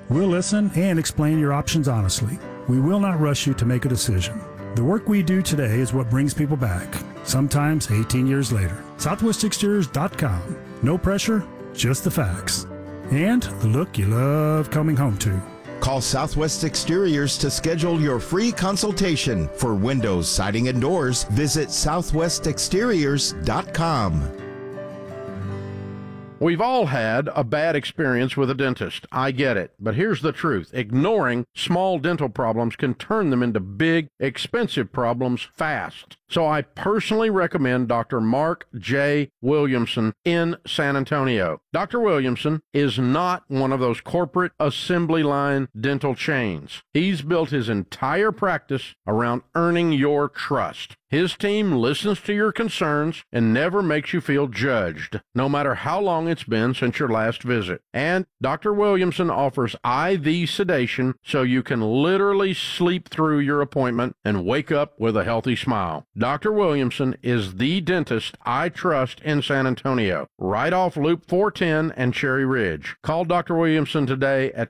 We'll listen and explain your options honestly. We will not rush you to make a decision. The work we do today is what brings people back, sometimes 18 years later. SouthwestExteriors.com. No pressure, just the facts. And the look you love coming home to. Call Southwest Exteriors to schedule your free consultation for windows, siding, and doors. Visit southwestexteriors.com. We've all had a bad experience with a dentist. I get it. But here's the truth. Ignoring small dental problems can turn them into big, expensive problems fast. So I personally recommend Dr. Mark J. Williamson in San Antonio. Dr. Williamson is not one of those corporate assembly line dental chains. He's built his entire practice around earning your trust. His team listens to your concerns and never makes you feel judged, no matter how long it's been since your last visit. And Dr. Williamson offers IV sedation so you can literally sleep through your appointment and wake up with a healthy smile. Dr. Williamson is the dentist I trust in San Antonio, right off Loop 410 and Cherry Ridge. Call Dr. Williamson today at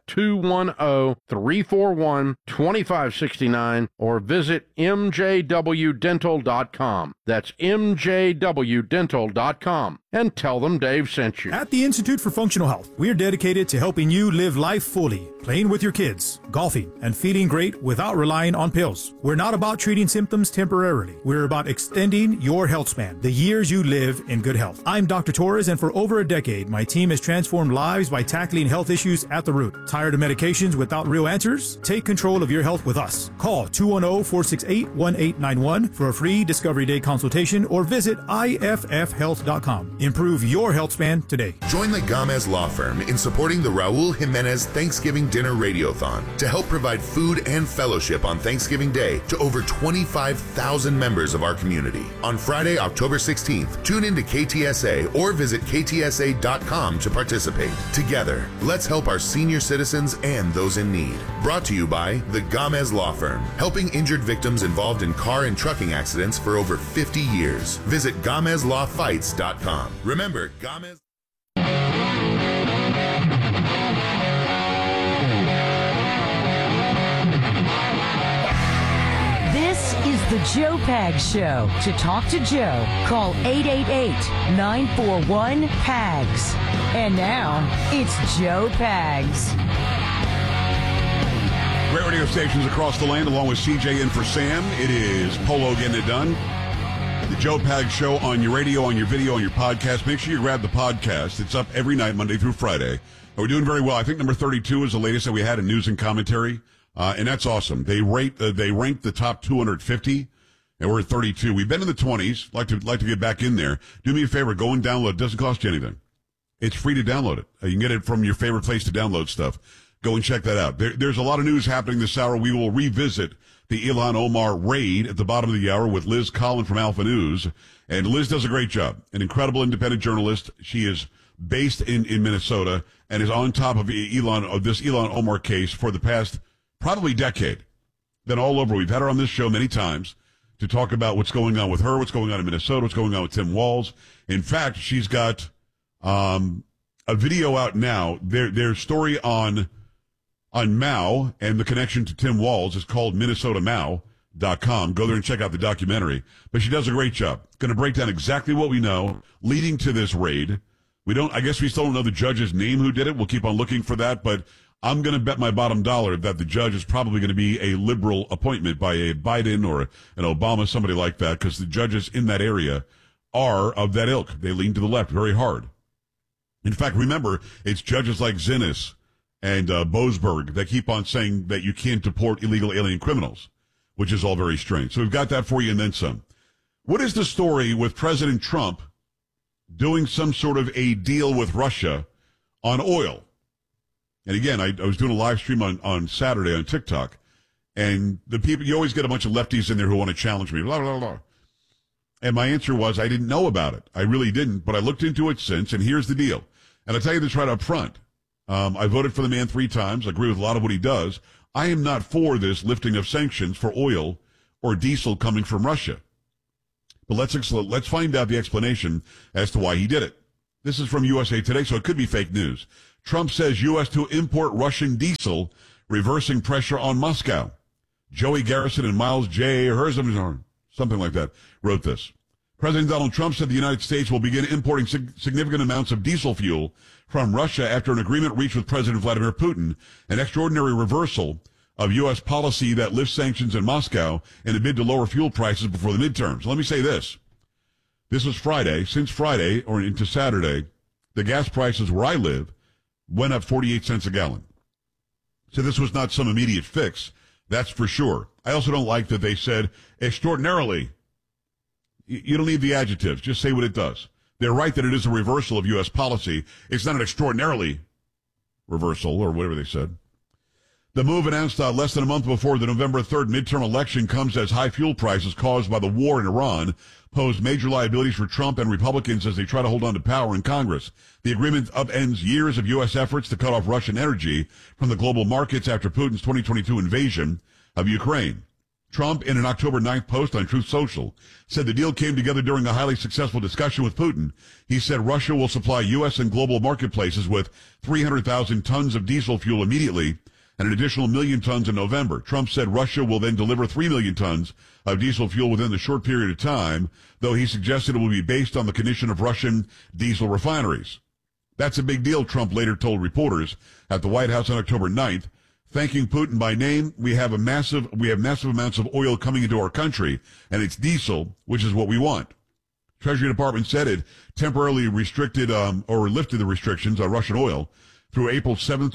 210-341-2569 or visit mjwdental.com. That's mjwdental.com. And tell them Dave sent you. At the Institute for Functional Health, we are dedicated to helping you live life fully, playing with your kids, golfing, and feeling great without relying on pills. We're not about treating symptoms temporarily. We're about extending your health span, the years you live in good health. I'm Dr. Torres, and for over a decade, my team has transformed lives by tackling health issues at the root. Tired of medications without real answers? Take control of your health with us. Call 210-468-1891 for a free Discovery Day consultation or visit iffhealth.com. Improve your health span today. Join the Gamez Law Firm in supporting the Raul Jimenez Thanksgiving Dinner Radiothon to help provide food and fellowship on Thanksgiving Day to over 25,000 members of our community. On Friday, October 16th, tune into KTSA or visit ktsa.com to participate. Together, let's help our senior citizens and those in need. Brought to you by the Gamez Law Firm, helping injured victims involved in car and trucking accidents for over 50 years. Visit GamezLawFights.com. Remember, Gamez. This is the Joe Pags Show. To talk to Joe, call 888-941-PAGS. And now, it's Joe Pags. Great radio stations across the land, along with CJ in for Sam. It is Polo getting it done. The Joe Pags Show on your radio, on your video, on your podcast. Make sure you grab the podcast. It's up every night, Monday through Friday. And we're doing very well. I think number 32 is the latest that we had in news and commentary. And that's awesome. They ranked the top 250, and we're at 32. We've been in the 20s. Like to get back in there. Do me a favor, go and download. It doesn't cost you anything. It's free to download it. You can get it from your favorite place to download stuff. Go and check that out. There's a lot of news happening this hour. We will revisit the Ilhan Omar raid at the bottom of the hour with Liz Collin from Alpha News. And Liz does a great job. An incredible independent journalist. She is based in Minnesota and is on top of this Ilhan Omar case for the past probably decade. Then all over. We've had her on this show many times to talk about what's going on with her, what's going on in Minnesota, what's going on with Tim Walz. In fact, she's got a video out now. Their story on Mao and the connection to Tim Walz is called MinnesotaMao.com. Go there and check out the documentary. But she does a great job. Going to break down exactly what we know leading to this raid. I guess we still don't know the judge's name who did it. We'll keep on looking for that, but I'm going to bet my bottom dollar that the judge is probably going to be a liberal appointment by a Biden or an Obama, somebody like that, because the judges in that area are of that ilk. They lean to the left very hard. In fact, remember, it's judges like Zinnis and Boasberg that keep on saying that you can't deport illegal alien criminals, which is all very strange. So we've got that for you and then some. What is the story with President Trump doing some sort of a deal with Russia on oil? And again, I was doing a live stream on Saturday on TikTok, and the people, you always get a bunch of lefties in there who want to challenge me, blah, blah, blah. And my answer was I didn't know about it. I really didn't, but I looked into it since, and here's the deal. And I'll tell you this right up front. I voted for the man 3 times. I agree with a lot of what he does. I am not for this lifting of sanctions for oil or diesel coming from Russia. But let's find out the explanation as to why he did it. This is from USA Today, so it could be fake news. Trump says U.S. to import Russian diesel, reversing pressure on Moscow. Joey Garrison and Miles J. Herzog, something like that, wrote this. President Donald Trump said the United States will begin importing significant amounts of diesel fuel from Russia after an agreement reached with President Vladimir Putin, an extraordinary reversal of U.S. policy that lifts sanctions in Moscow in a bid to lower fuel prices before the midterms. Let me say this. This was Friday. Since Friday, or into Saturday, the gas prices where I live went up 48 cents a gallon. So this was not some immediate fix. That's for sure. I also don't like that they said extraordinarily. You don't need the adjectives. Just say what it does. They're right that it is a reversal of U.S. policy. It's not an extraordinarily reversal or whatever they said. The move announced less than a month before the November 3rd midterm election comes as high fuel prices caused by the war in Iran pose major liabilities for Trump and Republicans as they try to hold on to power in Congress. The agreement upends years of U.S. efforts to cut off Russian energy from the global markets after Putin's 2022 invasion of Ukraine. Trump, in an October 9th post on Truth Social, said the deal came together during a highly successful discussion with Putin. He said Russia will supply U.S. and global marketplaces with 300,000 tons of diesel fuel immediately and an additional 1 million tons in November. Trump said Russia will then deliver 3 million tons of diesel fuel within the short period of time, though he suggested it will be based on the condition of Russian diesel refineries. That's a big deal, Trump later told reporters at the White House on October 9th. Thanking Putin by name, we have massive amounts of oil coming into our country, and it's diesel, which is what we want. Treasury Department said it temporarily restricted or lifted the restrictions on Russian oil through April 7th,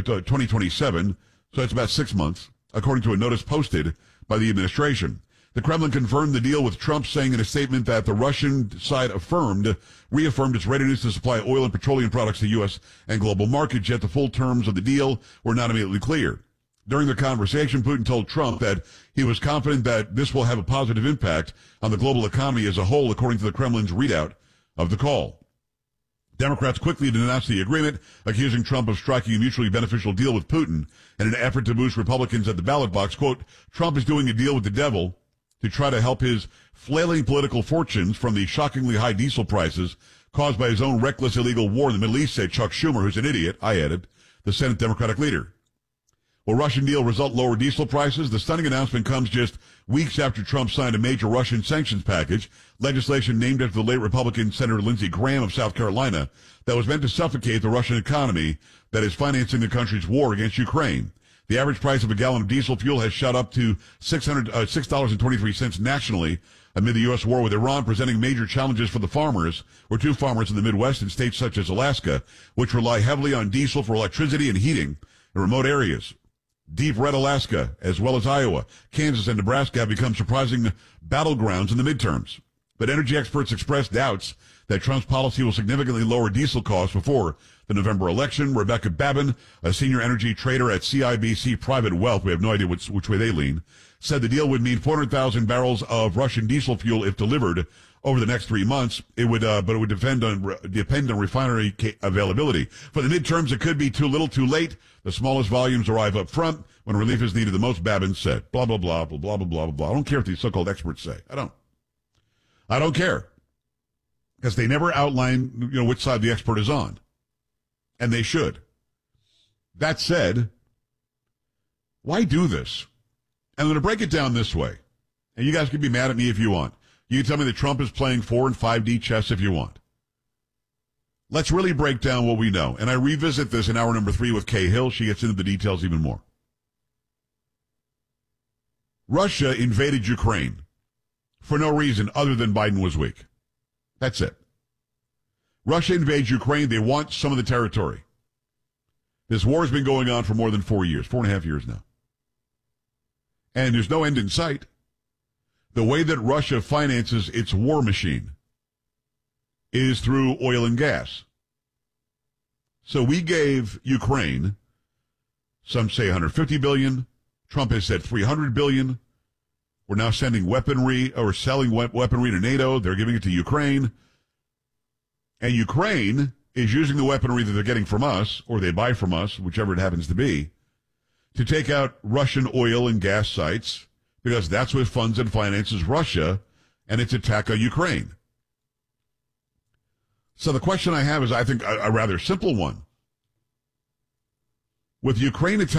2027, so it's about 6 months, according to a notice posted by the administration. The Kremlin confirmed the deal with Trump, saying in a statement that the Russian side reaffirmed its readiness to supply oil and petroleum products to U.S. and global markets, yet the full terms of the deal were not immediately clear. During the conversation, Putin told Trump that he was confident that this will have a positive impact on the global economy as a whole, according to the Kremlin's readout of the call. Democrats quickly denounced the agreement, accusing Trump of striking a mutually beneficial deal with Putin in an effort to boost Republicans at the ballot box. Quote, Trump is doing a deal with the devil to try to help his flailing political fortunes from the shockingly high diesel prices caused by his own reckless illegal war in the Middle East, said Chuck Schumer, who's an idiot, I added, the Senate Democratic leader. Will Russian deal result in lower diesel prices? The stunning announcement comes just weeks after Trump signed a major Russian sanctions package, legislation named after the late Republican Senator Lindsey Graham of South Carolina, that was meant to suffocate the Russian economy that is financing the country's war against Ukraine. The average price of a gallon of diesel fuel has shot up to $6.23 nationally amid the U.S. war with Iran, presenting major challenges for the farmers, or to farmers in the Midwest and states such as Alaska, which rely heavily on diesel for electricity and heating in remote areas. Deep red Alaska, as well as Iowa, Kansas, and Nebraska have become surprising battlegrounds in the midterms. But energy experts expressed doubts that Trump's policy will significantly lower diesel costs before the November election. Rebecca Babin, a senior energy trader at CIBC Private Wealth, we have no idea which way they lean, said the deal would mean 400,000 barrels of Russian diesel fuel if delivered over the next 3 months. It would, but it would depend on refinery availability. For the midterms, it could be too little, too late. The smallest volumes arrive up front when relief is needed the most, Babin said. Blah, blah, blah, blah, blah, blah, blah, blah. I don't care what these so-called experts say. I don't care. Because they never outline, which side the expert is on. And they should. That said, why do this? And I'm going to break it down this way. And you guys can be mad at me if you want. You can tell me that Trump is playing 4 and 5D chess if you want. Let's really break down what we know. And I revisit this in hour number 3 with Kay Hill. She gets into the details even more. Russia invaded Ukraine for no reason other than Biden was weak. That's it. Russia invades Ukraine. They want some of the territory. This war has been going on for more than 4 years, 4.5 years now. And there's no end in sight. The way that Russia finances its war machine is through oil and gas. So we gave Ukraine, some say 150 billion. Trump has said 300 billion. We're now sending weaponry or selling weaponry to NATO. They're giving it to Ukraine. And Ukraine is using the weaponry that they're getting from us, or they buy from us, whichever it happens to be, to take out Russian oil and gas sites, because that's what funds and finances Russia and its attack on Ukraine. So the question I have is, I think, a rather simple one. With Ukraine attacking